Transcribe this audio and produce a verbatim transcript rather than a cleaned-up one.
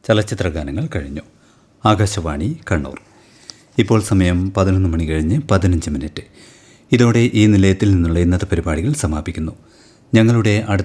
ചലച്ചിത്ര ഗാനങ്ങൾ കഴിഞ്ഞു. ആകാശവാണി കണ്ണൂർ. ഇപ്പോൾ സമയം പതിനൊന്ന് മണി കഴിഞ്ഞ് പതിനഞ്ച് മിനിറ്റ്. ഇതോടെ ഈ നിലയത്തിൽ നിന്നുള്ള ഇന്നത്തെ പരിപാടികൾ സമാപിക്കുന്നു. ഞങ്ങളുടെ അടുത്ത